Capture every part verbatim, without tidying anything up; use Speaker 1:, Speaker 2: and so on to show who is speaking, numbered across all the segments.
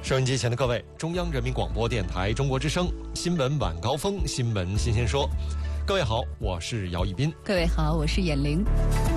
Speaker 1: 收音机前的各位，中央人民广播电台中国之声新闻晚高峰，新闻新鲜说。各位好，我是姚一斌。
Speaker 2: 各位好，我是闫玲。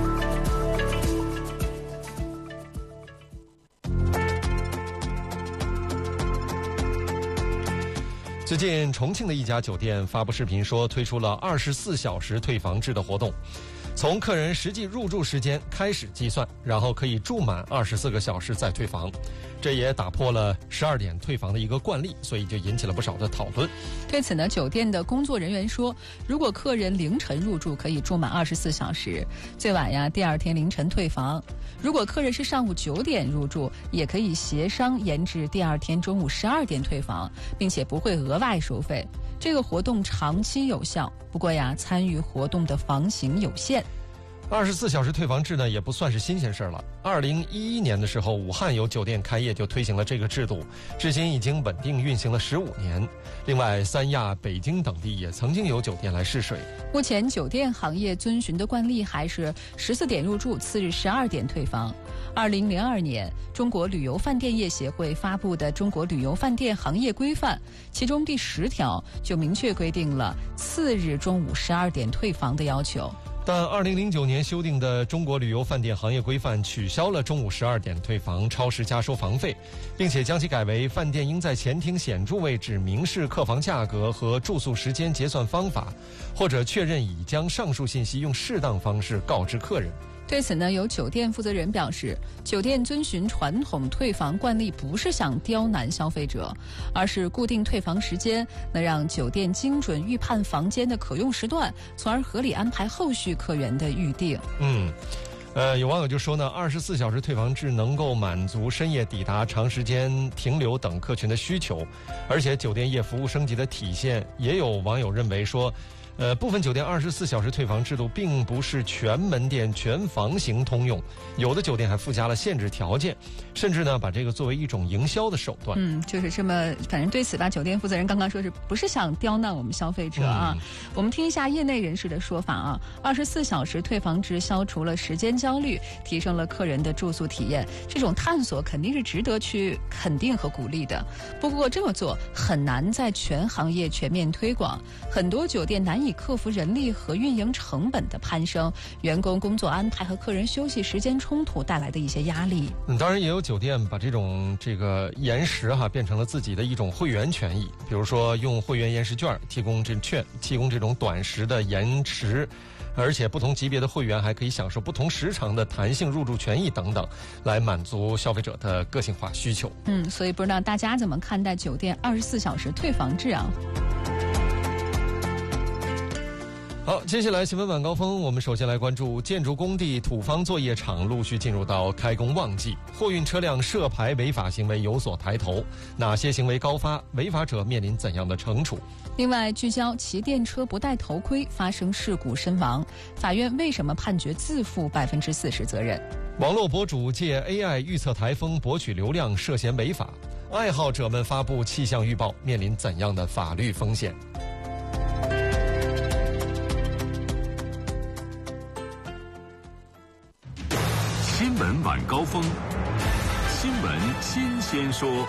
Speaker 1: 最近，重庆的一家酒店发布视频说，推出了二十四小时退房制的活动。从客人实际入住时间开始计算，然后可以住满二十四个小时再退房，这也打破了十二点退房的一个惯例，所以就引起了不少的讨论。
Speaker 2: 对此呢，酒店的工作人员说，如果客人凌晨入住，可以住满二十四小时，最晚呀第二天凌晨退房。如果客人是上午九点入住，也可以协商延至第二天中午十二点退房，并且不会额外收费。这个活动长期有效，不过呀，参与活动的房型有限。
Speaker 1: 二十四小时退房制呢，也不算是新鲜事了。二零一一年的时候，武汉有酒店开业就推行了这个制度，至今已经稳定运行了十五年。另外，三亚、北京等地也曾经有酒店来试水。
Speaker 2: 目前酒店行业遵循的惯例还是十四点入住，次日十二点退房。二零零二年，中国旅游饭店业协会发布的《中国旅游饭店行业规范》，其中第十条就明确规定了次日中午十二点退房的要求。
Speaker 1: 但二零零九年修订的《中国旅游饭店行业规范》取消了中午十二点退房、超时加收房费，并且将其改为饭店应在前厅显著位置明示客房价格和住宿时间结算方法，或者确认已将上述信息用适当方式告知客人。
Speaker 2: 对此呢，有酒店负责人表示，酒店遵循传统退房惯例不是想刁难消费者，而是固定退房时间，能让酒店精准预判房间的可用时段，从而合理安排后续客源的预订。
Speaker 1: 嗯。呃，有网友就说呢，二十四小时退房制能够满足深夜抵达、长时间停留等客群的需求，而且酒店业服务升级的体现。也有网友认为说，呃，部分酒店二十四小时退房制度并不是全门店、全房型通用，有的酒店还附加了限制条件，甚至呢把这个作为一种营销的手段。
Speaker 2: 嗯，就是这么，反正对此吧，酒店负责人刚刚说是不是想刁难我们消费者啊？嗯、我们听一下业内人士的说法啊，二十四小时退房制消除了时间焦虑，提升了客人的住宿体验，这种探索肯定是值得去肯定和鼓励的。不过这么做很难在全行业全面推广，很多酒店难以克服人力和运营成本的攀升，员工工作安排和客人休息时间冲突带来的一些压力。
Speaker 1: 嗯，当然也有酒店把这种这个延时哈变成了自己的一种会员权益，比如说用会员延时券提供这券，提供这种短时的延时。而且不同级别的会员还可以享受不同时长的弹性入住权益等等，来满足消费者的个性化需求。
Speaker 2: 嗯，所以不知道大家怎么看待酒店二十四小时退房制啊？
Speaker 1: 好，接下来新闻晚高峰，我们首先来关注建筑工地土方作业场陆续进入到开工旺季，货运车辆涉牌违法行为有所抬头，哪些行为高发，违法者面临怎样的惩处？
Speaker 2: 另外，聚焦骑电车不戴头盔发生事故身亡，法院为什么判决自负百分之四十责任？
Speaker 1: 网络博主借 A I 预测台风博取流量涉嫌违法，爱好者们发布气象预报面临怎样的法律风险？
Speaker 3: 新闻晚高峰，新闻新鲜说。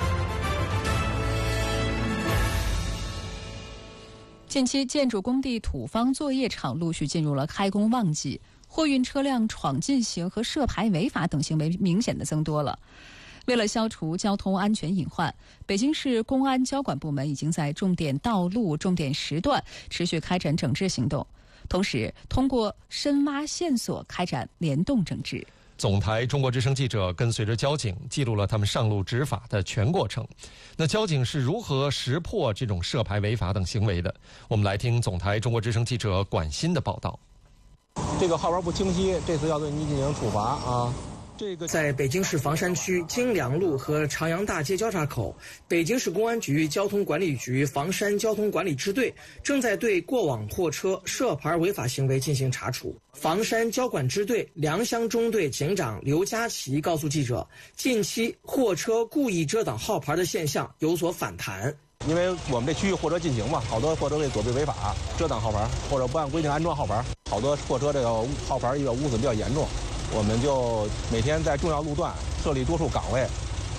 Speaker 2: 近期，建筑工地土方作业场陆续进入了开工旺季，货运车辆闯进行和涉牌违法等行为明显的增多了。为了消除交通安全隐患，北京市公安交管部门已经在重点道路、重点时段持续开展整治行动，同时通过深挖线索开展联动整治。
Speaker 1: 总台中国之声记者跟随着交警记录了他们上路执法的全过程。那交警是如何识破这种涉牌违法等行为的？我们来听总台中国之声记者管鑫的报道。
Speaker 4: 这个号牌不清晰，这次要对你进行处罚啊。这个
Speaker 5: 在北京市房山区京良路和长阳大街交叉口，北京市公安局交通管理局房山交通管理支队正在对过往货车涉牌违法行为进行查处。房山交管支队良乡中队警长刘佳琪告诉记者，近期货车故意遮挡号牌的现象有所反弹。
Speaker 4: 因为我们这区域货车进行嘛，好多货车为躲避违法遮挡号牌，或者不按规定安装号牌，好多货车这个号牌一个污损比较严重。我们就每天在重要路段设立多处岗位，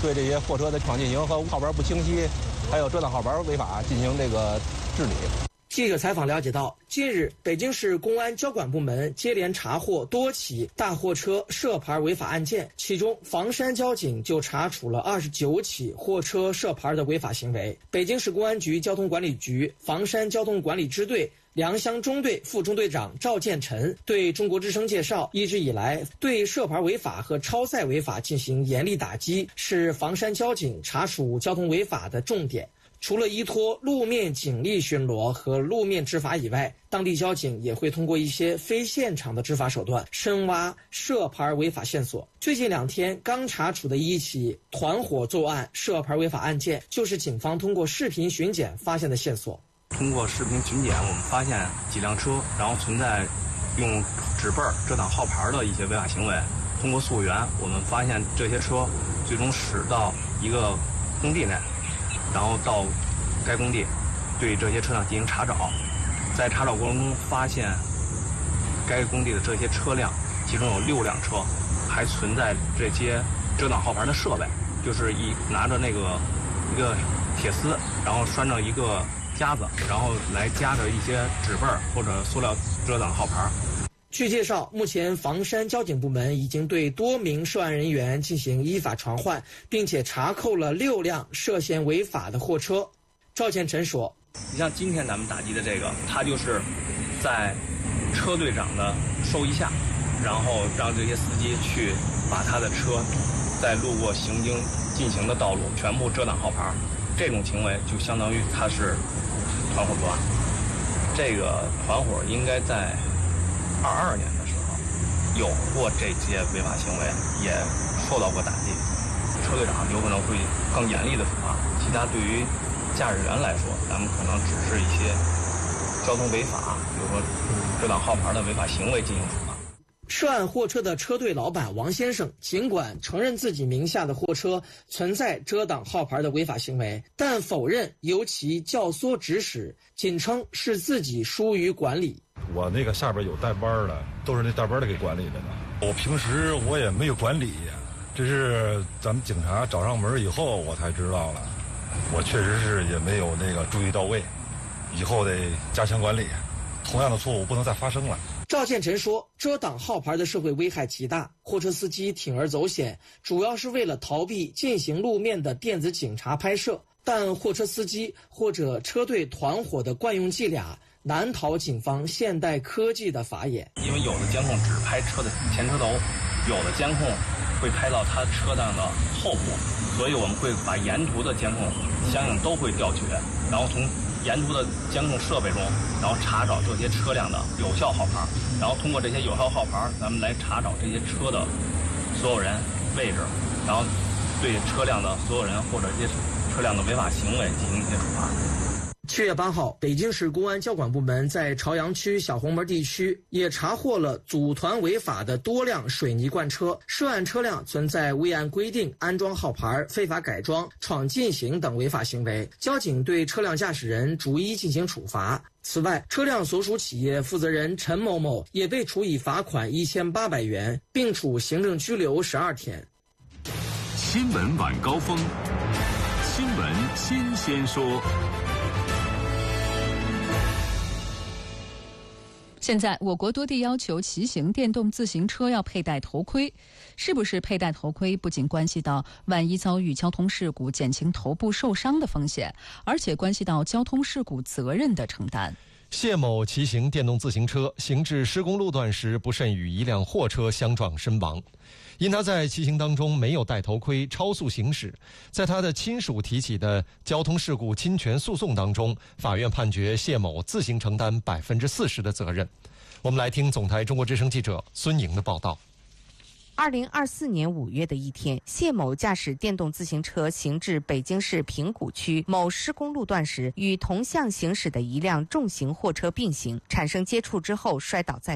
Speaker 4: 对这些货车的闯进行和号牌不清晰，还有遮挡号牌违法进行这个治理。
Speaker 5: 记者采访了解到，近日北京市公安交管部门接连查获多起大货车涉牌违法案件，其中房山交警就查处了二十九起货车涉牌的违法行为。北京市公安局交通管理局房山交通管理支队良乡中队副中队长赵建臣对中国之声介绍，一直以来对涉牌违法和超载违法进行严厉打击，是房山交警查处交通违法的重点。除了依托路面警力巡逻和路面执法以外，当地交警也会通过一些非现场的执法手段深挖涉牌违法线索。最近两天刚查处的一起团伙作案涉牌违法案件，就是警方通过视频巡检发现的线索。
Speaker 6: 通过视频巡检，我们发现几辆车，然后存在用纸背遮挡号牌的一些违法行为。通过溯源，我们发现这些车最终驶到一个工地内，然后到该工地对这些车辆进行查找。在查找过程中发现，该工地的这些车辆，其中有六辆车还存在这些遮挡号牌的设备，就是一拿着那个一个铁丝，然后拴着一个夹子，然后来夹着一些纸背或者塑料遮挡号牌。
Speaker 5: 据介绍，目前房山交警部门已经对多名涉案人员进行依法传唤，并且查扣了六辆涉嫌违法的货车。赵建臣说：“
Speaker 6: 你像今天咱们打击的这个，他就是在车队长的授意下，然后让这些司机去把他的车在路过行经进行的道路全部遮挡号牌，这种行为就相当于他是团伙作案。这个团伙应该在二二年的时候有过这些违法行为，也受到过打击，车队长有可能会更严厉的处罚。其他对于驾驶员来说，咱们可能只是一些交通违法，比如说遮挡号牌的违法行为进行处罚。”
Speaker 5: 涉案货车的车队老板王先生尽管承认自己名下的货车存在遮挡号牌的违法行为，但否认由其教唆指使，仅称是自己疏于管理。
Speaker 7: 我那个下边有带班的，都是那带班的给管理的呢。我平时我也没有管理，这是咱们警察找上门以后我才知道了。我确实是也没有那个注意到位，以后得加强管理，同样的错误不能再发生了。
Speaker 5: 赵建臣说，遮挡号牌的社会危害极大，货车司机铤而走险，主要是为了逃避进行路面的电子警察拍摄，但货车司机或者车队团伙的惯用伎俩难逃警方现代科技的法眼。
Speaker 6: 因为有的监控只拍车的前车头，有的监控会拍到他车辆的后部，所以我们会把沿途的监控相应都会调取，然后从沿途的监控设备中，然后查找这些车辆的有效号牌，然后通过这些有效号牌，咱们来查找这些车的所有人位置，然后对车辆的所有人或者一些车辆的违法行为进行一些处罚。
Speaker 5: 七月八号，北京市公安交管部门在朝阳区小红门地区也查获了组团违法的多辆水泥罐车，涉案车辆存在未按规定安装号牌、非法改装、闯禁行等违法行为，交警对车辆驾驶人逐一进行处罚。此外，车辆所属企业负责人陈某某也被处以罚款一千八百元，并处行政拘留十二天。
Speaker 3: 新闻晚高峰，新闻新鲜说。
Speaker 2: 现在，我国多地要求骑行电动自行车要佩戴头盔。是不是佩戴头盔，不仅关系到万一遭遇交通事故减轻头部受伤的风险，而且关系到交通事故责任的承担。
Speaker 1: 谢某骑行电动自行车行至施工路段时，不慎与一辆货车相撞身亡。因他在骑行当中没有戴头盔，超速行驶，在他的亲属提起的交通事故侵权诉讼当中，法院判决谢某自行承担百分之四十的责任。我们来听总台中国之声记者孙莹的报道。
Speaker 8: 二零二四年五月的一天，谢某驾驶电动自行车行至北京市平谷区某施工路段时，与同向行驶的一辆重型货车并行，产生接触之后摔倒在地。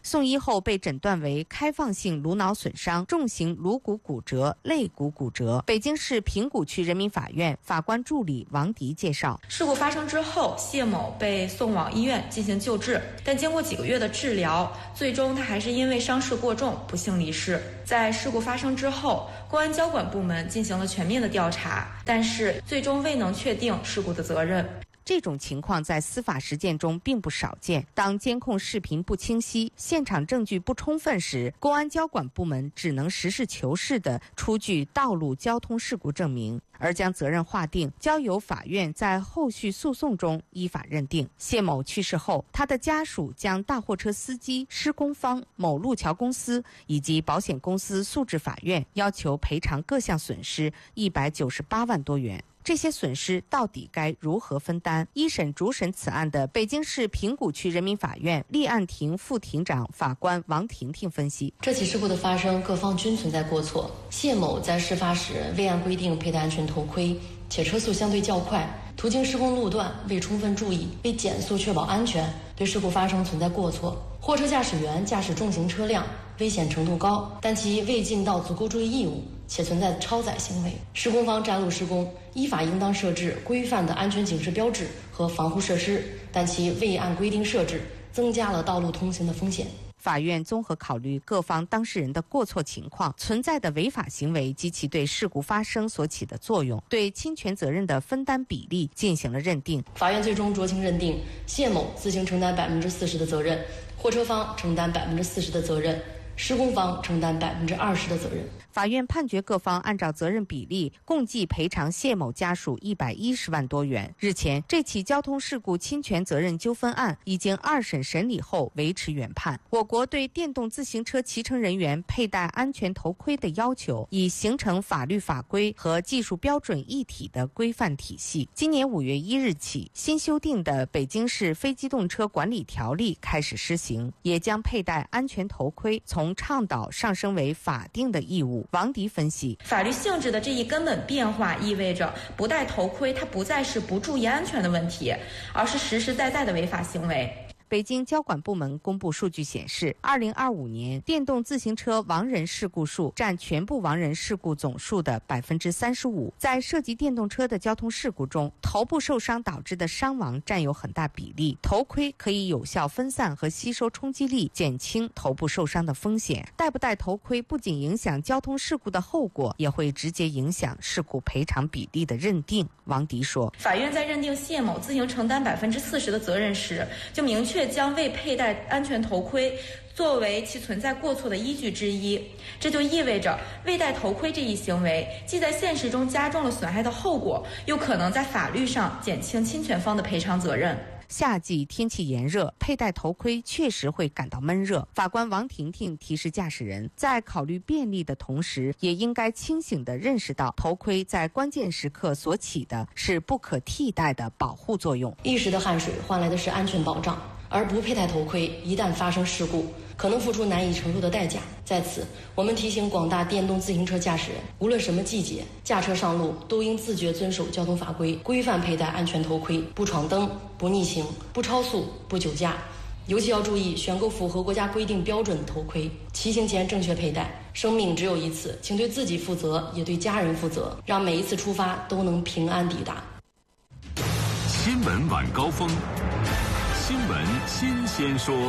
Speaker 8: 送医后被诊断为开放性颅脑损伤、重型颅骨骨折、肋骨骨折。北京市平谷区人民法院法官助理王迪介绍，
Speaker 9: 事故发生之后，谢某被送往医院进行救治，但经过几个月的治疗，最终他还是因为伤势过重不幸离世。在事故发生之后，公安交管部门进行了全面的调查，但是最终未能确定事故的责任。
Speaker 8: 这种情况在司法实践中并不少见。当监控视频不清晰、现场证据不充分时，公安交管部门只能实事求是地出具道路交通事故证明，而将责任划定，交由法院在后续诉讼中依法认定。谢某去世后，他的家属将大货车司机、施工方、某路桥公司以及保险公司诉至法院，要求赔偿各项损失一百九十八万多元。这些损失到底该如何分担？一审主审此案的北京市平谷区人民法院立案庭副庭长法官王婷婷分析，
Speaker 10: 这起事故的发生，各方均存在过错。谢某在事发时未按规定佩戴安全头盔，且车速相对较快，途经施工路段未充分注意，未减速确保安全，对事故发生存在过错。货车驾驶员驾驶重型车辆，危险程度高，但其未尽到足够注意义务，且存在超载行为。施工方占路施工，依法应当设置规范的安全警示标志和防护设施，但其未按规定设置，增加了道路通行的风险。
Speaker 8: 法院综合考虑各方当事人的过错情况、存在的违法行为及其对事故发生所起的作用，对侵权责任的分担比例进行了认定。
Speaker 10: 法院最终酌情认定，谢某自行承担百分之四十的责任，货车方承担百分之四十的责任，施工方承担百分之二十的责任。
Speaker 8: 法院判决各方按照责任比例共计赔偿谢某家属一百一十万多元。日前，这起交通事故侵权责任纠纷案已经二审审理后维持原判。我国对电动自行车骑乘人员佩戴安全头盔的要求，已形成法律法规和技术标准一体的规范体系。今年五月一日起，新修订的《北京市非机动车管理条例》开始施行，也将佩戴安全头盔从倡导上升为法定的义务。王迪分析，
Speaker 9: 法律性质的这一根本变化意味着不戴头盔它不再是不注意安全的问题，而是实实在在的违法行为。
Speaker 8: 北京交管部门公布数据显示，二零二五年电动自行车亡人事故数占全部亡人事故总数的百分之三十五。在涉及电动车的交通事故中，头部受伤导致的伤亡占有很大比例。头盔可以有效分散和吸收冲击力，减轻头部受伤的风险。戴不戴头盔不仅影响交通事故的后果，也会直接影响事故赔偿比例的认定。王迪说，
Speaker 9: 法院在认定谢某自行承担百分之四十的责任时，就明确却将未佩戴安全头盔作为其存在过错的依据之一。这就意味着未戴头盔这一行为既在现实中加重了损害的后果，又可能在法律上减轻侵权方的赔偿责任。
Speaker 8: 夏季天气炎热，佩戴头盔确实会感到闷热。法官王婷婷提示驾驶人，在考虑便利的同时，也应该清醒地认识到头盔在关键时刻所起的是不可替代的保护作用。
Speaker 10: 一时的汗水换来的是安全保障，而不佩戴头盔，一旦发生事故，可能付出难以承受的代价。在此，我们提醒广大电动自行车驾驶人，无论什么季节，驾车上路都应自觉遵守交通法规，规范佩戴安全头盔，不闯灯、不逆行、不超速、不酒驾。尤其要注意选购符合国家规定标准的头盔，骑行前正确佩戴。生命只有一次，请对自己负责，也对家人负责，让每一次出发都能平安抵达。
Speaker 3: 新闻晚高峰，新闻新鲜说。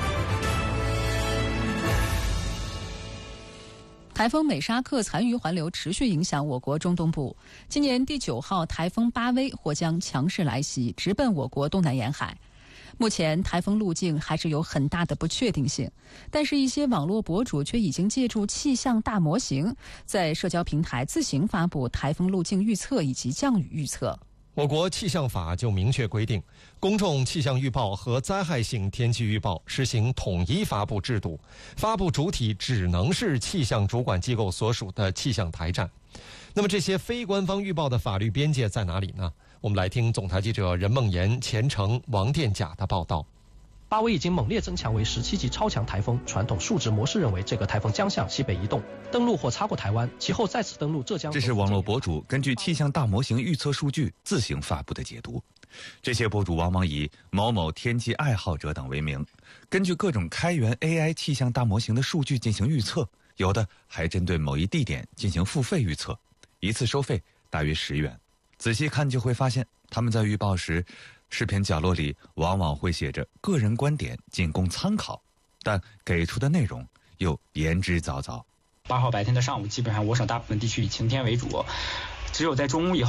Speaker 2: 台风美沙克残余环流持续影响我国中东部，今年第九号台风巴威或将强势来袭，直奔我国东南沿海。目前台风路径还是有很大的不确定性，但是一些网络博主却已经借助气象大模型，在社交平台自行发布台风路径预测以及降雨预测。
Speaker 1: 我国气象法就明确规定，公众气象预报和灾害性天气预报实行统一发布制度，发布主体只能是气象主管机构所属的气象台站。那么这些非官方预报的法律边界在哪里呢？我们来听总台记者任梦妍、钱程、王殿甲的报道。
Speaker 11: 巴威已经猛烈增强为十七级超强台风，传统数值模式认为这个台风将向西北移动，登陆或擦过台湾，其后再次登陆浙江。
Speaker 12: 这是网络博主根据气象大模型预测数据自行发布的解读。 这些博主往往以某某天气爱好者等为名，根据各种开源 A I 气象大模型的数据进行预测，有的还针对某一地点进行付费预测，一次收费大约十元。仔细看就会发现，他们在预报时，视频角落里往往会写着个人观点仅供参考，但给出的内容又言之凿凿。
Speaker 13: 八号白天的上午，基本上我省大部分地区以晴天为主，只有在中午以后